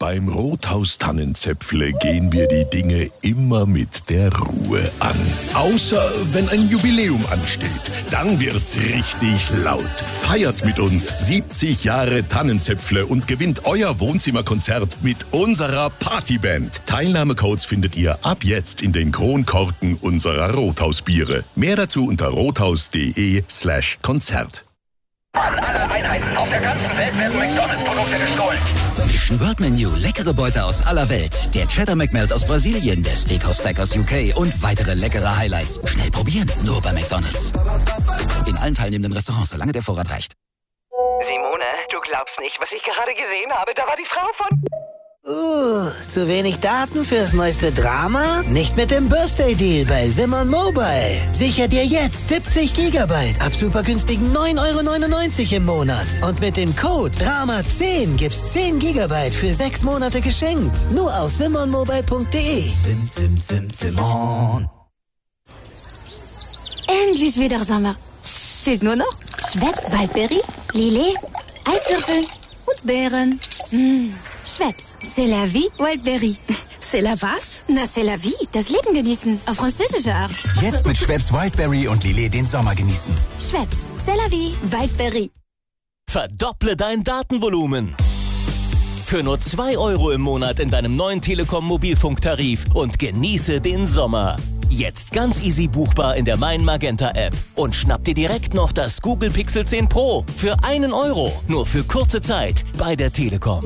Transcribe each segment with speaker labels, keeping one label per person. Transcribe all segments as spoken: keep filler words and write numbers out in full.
Speaker 1: Beim Rothaus Tannenzäpfle gehen wir die Dinge immer mit der Ruhe an. Außer wenn ein Jubiläum ansteht. Dann wird's richtig laut. Feiert mit uns siebzig Jahre Tannenzäpfle und gewinnt euer Wohnzimmerkonzert mit unserer Partyband. Teilnahmecodes findet ihr ab jetzt in den Kronkorken unserer Rothausbiere. Mehr dazu unter rothaus.de slash Konzert.
Speaker 2: An alle Einheiten auf der ganzen Welt werden McDonalds-Produkte gestohlen.
Speaker 3: Mission World Menu, leckere Beute aus aller Welt. Der Cheddar McMelt aus Brasilien, der Steakhouse Stack aus U K und weitere leckere Highlights. Schnell probieren, nur bei McDonalds. In allen teilnehmenden Restaurants, solange der Vorrat reicht.
Speaker 4: Simone, du glaubst nicht, was ich gerade gesehen habe. Da war die Frau von...
Speaker 5: Uh, zu wenig Daten fürs neueste Drama? Nicht mit dem Birthday-Deal bei Simon Mobile. Sicher dir jetzt siebzig Gigabyte ab super günstigen neun Euro neunundneunzig im Monat. Und mit dem Code Drama zehn gibt's zehn Gigabyte für sechs Monate geschenkt. Nur auf simon mobile punkt de.
Speaker 3: Sim, sim, sim, Simon.
Speaker 6: Endlich wieder Sommer. Fehlt nur noch Schweppes Waldberry, Lillet, Eiswürfel und Beeren. Mmh. Schweppes, c'est la vie, Wildberry.
Speaker 7: C'est la was?
Speaker 6: Na, c'est la vie, das Leben genießen, auf französische Art.
Speaker 3: Jetzt mit Schweppes Wildberry und Lillet den Sommer genießen.
Speaker 6: Schweppes, c'est la vie, Wildberry.
Speaker 8: Verdopple dein Datenvolumen. Für nur zwei Euro im Monat in deinem neuen Telekom Mobilfunktarif und genieße den Sommer. Jetzt ganz easy buchbar in der Mein Magenta App. Und schnapp dir direkt noch das Google Pixel zehn Pro für einen Euro. Nur für kurze Zeit bei der Telekom.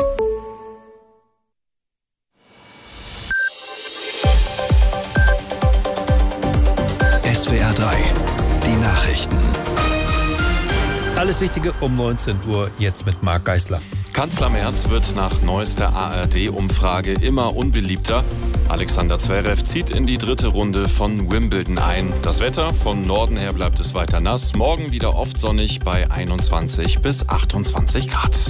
Speaker 9: S W R drei, die Nachrichten.
Speaker 10: Alles Wichtige um neunzehn Uhr, jetzt mit Marc Geisler.
Speaker 11: Kanzler Merz wird nach neuester A R D-Umfrage immer unbeliebter. Alexander Zverev zieht in die dritte Runde von Wimbledon ein. Das Wetter, von Norden her bleibt es weiter nass. Morgen wieder oft sonnig bei einundzwanzig bis achtundzwanzig Grad.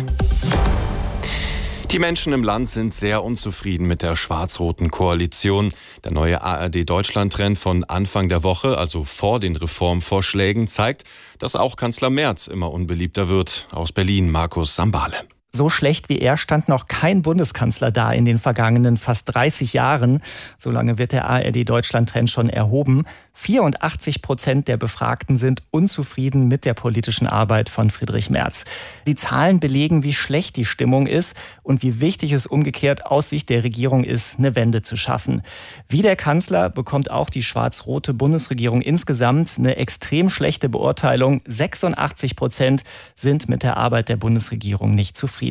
Speaker 11: Die Menschen im Land sind sehr unzufrieden mit der schwarz-roten Koalition. Der neue A R D-Deutschland-Trend von Anfang der Woche, also vor den Reformvorschlägen, zeigt, dass auch Kanzler Merz immer unbeliebter wird. Aus Berlin, Markus Sambale.
Speaker 12: So schlecht wie er stand noch kein Bundeskanzler da in den vergangenen fast dreißig Jahren. So lange wird der A R D-Deutschland-Trend schon erhoben. vierundachtzig Prozent der Befragten sind unzufrieden mit der politischen Arbeit von Friedrich Merz. Die Zahlen belegen, wie schlecht die Stimmung ist und wie wichtig es umgekehrt aus Sicht der Regierung ist, eine Wende zu schaffen. Wie der Kanzler bekommt auch die schwarz-rote Bundesregierung insgesamt eine extrem schlechte Beurteilung. sechsundachtzig Prozent sind mit der Arbeit der Bundesregierung nicht zufrieden.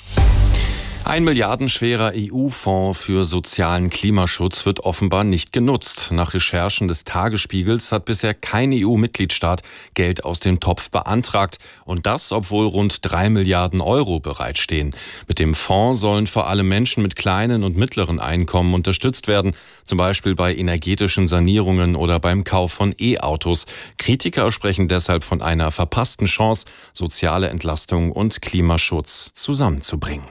Speaker 11: Ein milliardenschwerer E U-Fonds für sozialen Klimaschutz wird offenbar nicht genutzt. Nach Recherchen des Tagesspiegels hat bisher kein E U-Mitgliedstaat Geld aus dem Topf beantragt. Und das, obwohl rund drei Milliarden Euro bereitstehen. Mit dem Fonds sollen vor allem Menschen mit kleinen und mittleren Einkommen unterstützt werden. Zum Beispiel bei energetischen Sanierungen oder beim Kauf von E-Autos. Kritiker sprechen deshalb von einer verpassten Chance, soziale Entlastung und Klimaschutz zusammenzubringen.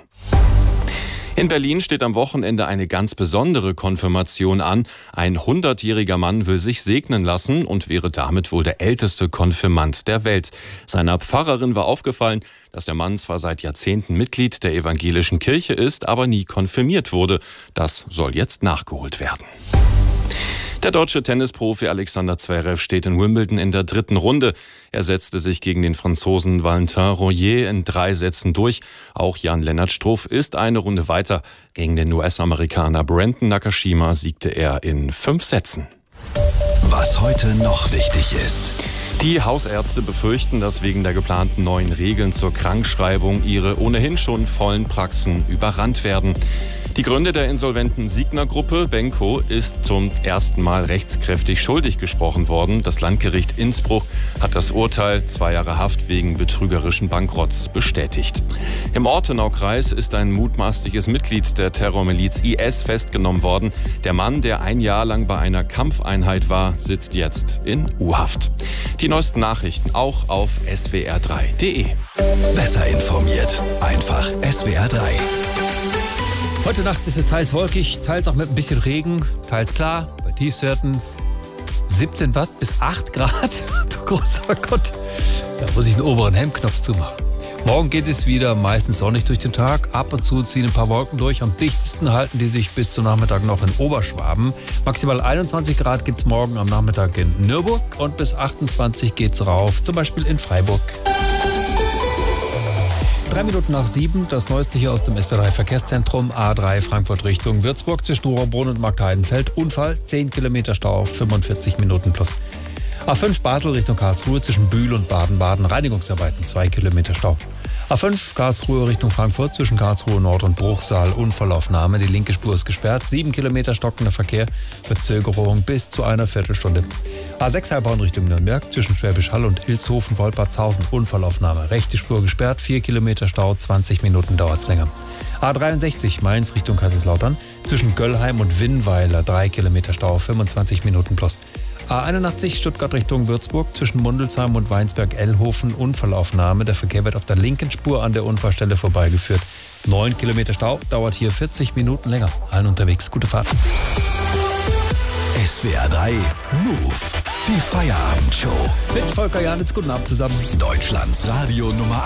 Speaker 11: In Berlin steht am Wochenende eine ganz besondere Konfirmation an. Ein hundertjähriger Mann will sich segnen lassen und wäre damit wohl der älteste Konfirmand der Welt. Seiner Pfarrerin war aufgefallen, dass der Mann zwar seit Jahrzehnten Mitglied der evangelischen Kirche ist, aber nie konfirmiert wurde. Das soll jetzt nachgeholt werden. Der deutsche Tennisprofi Alexander Zverev steht in Wimbledon in der dritten Runde. Er setzte sich gegen den Franzosen Valentin Royer in drei Sätzen durch. Auch Jan-Lennart Struff ist eine Runde weiter. Gegen den U S-Amerikaner Brandon Nakashima siegte er in fünf Sätzen.
Speaker 9: Was heute noch wichtig ist.
Speaker 11: Die Hausärzte befürchten, dass wegen der geplanten neuen Regeln zur Krankschreibung ihre ohnehin schon vollen Praxen überrannt werden. Die Gründer der insolventen Signa-Gruppe, Benko, ist zum ersten Mal rechtskräftig schuldig gesprochen worden. Das Landgericht Innsbruck hat das Urteil, zwei Jahre Haft wegen betrügerischen Bankrotts, bestätigt. Im Ortenaukreis ist ein mutmaßliches Mitglied der Terrormiliz I S festgenommen worden. Der Mann, der ein Jahr lang bei einer Kampfeinheit war, sitzt jetzt in U-Haft. Die neuesten Nachrichten auch auf S W R drei punkt de.
Speaker 9: Besser informiert, einfach S W R drei.
Speaker 10: Heute Nacht ist es teils wolkig, teils auch mit ein bisschen Regen, teils klar, bei Tiefstwerten siebzehn Watt bis acht Grad. Du großer Gott, da muss ich den oberen Hemdknopf zumachen. Morgen geht es wieder meistens sonnig durch den Tag. Ab und zu ziehen ein paar Wolken durch. Am dichtesten halten die sich bis zum Nachmittag noch in Oberschwaben. Maximal einundzwanzig Grad gibt es morgen am Nachmittag in Nürburg und bis achtundzwanzig geht's rauf, zum Beispiel in Freiburg. Drei Minuten nach sieben, das Neueste hier aus dem S W R drei Verkehrszentrum. A drei Frankfurt Richtung Würzburg zwischen Rohrbrunn und Marktheidenfeld. Unfall, zehn Kilometer Stau, fünfundvierzig Minuten plus. A fünf Basel Richtung Karlsruhe zwischen Bühl und Baden-Baden. Reinigungsarbeiten, zwei Kilometer Stau. A fünf Karlsruhe Richtung Frankfurt zwischen Karlsruhe Nord und Bruchsal. Unfallaufnahme, die linke Spur ist gesperrt. sieben Kilometer stockender Verkehr, Verzögerung bis zu einer Viertelstunde. A sechs Heilbronn Richtung Nürnberg zwischen Schwäbisch Hall und Ilshofen Wolpertshausen. Unfallaufnahme, rechte Spur gesperrt, vier Kilometer Stau, zwanzig Minuten dauert es länger. A dreiundsechzig Mainz Richtung Kaiserslautern zwischen Göllheim und Winnweiler. drei Kilometer Stau, fünfundzwanzig Minuten plus. A einundachtzig Stuttgart Richtung Würzburg zwischen Mundelsheim und Weinsberg-Ellhofen. Unfallaufnahme. Der Verkehr wird auf der linken Spur an der Unfallstelle vorbeigeführt. neun Kilometer Stau, dauert hier vierzig Minuten länger. Allen unterwegs, gute Fahrt.
Speaker 1: S W R drei Move, die Feierabendshow.
Speaker 10: Mit Volker Janitz, guten Abend zusammen.
Speaker 1: Deutschlands Radio Nummer